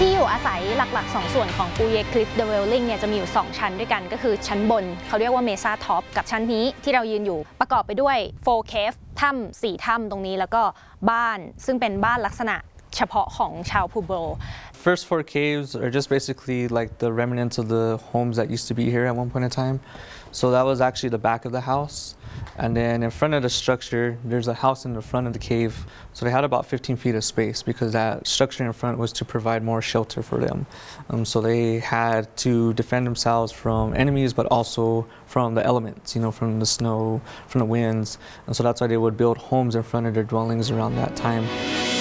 ที่อยู่อาศัยหลักๆ2ส่วนของปูเยคลิฟเดเวลลิงเนี่ยจะมีอยู่2ชั้นด้วยกันก็คือชั้นบนเขาเรียกว่าเมซาท็อปกับชั้นนี้ที่เรายืนอยู่ประกอบไปด้วย4 cave ถ้ำ4ถ้ำตรงนี้แล้วก็บ้านซึ่งเป็นบ้านลักษณะเฉพาะของชาวพูโบ First 4 caves are just basically like the remnants of the homes that used to be here at one point in time. So that was actually the back of the house. And then in front of the structure, there's a house in the front of the cave. So they had about 15 feet of space because that structure in front was to provide more shelter for them. So they had to defend themselves from enemies, but also from the elements, from the snow, from the winds. And so that's why they would build homes in front of their dwellings around that time.